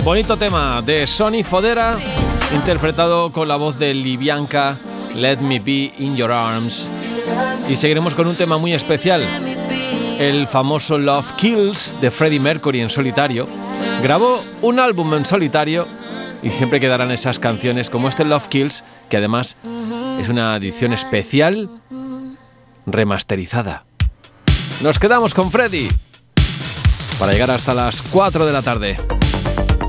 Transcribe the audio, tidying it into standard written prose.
Bonito tema de Sonny Fodera, interpretado con la voz de Livianka, Let Me Be In Your Arms. Y seguiremos con un tema muy especial, el famoso Love Kills de Freddie Mercury en solitario. Grabó un álbum en solitario y siempre quedarán esas canciones como este Love Kills, que además es una edición especial remasterizada. Nos quedamos con Freddie para llegar hasta las 4 de la tarde.